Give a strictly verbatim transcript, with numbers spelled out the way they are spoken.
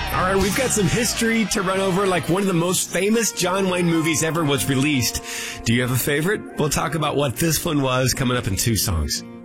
All right, we've got some history to run over, like one of the most famous John Wayne movies ever was released. Do you have a favorite? We'll talk about what this one was coming up in two songs.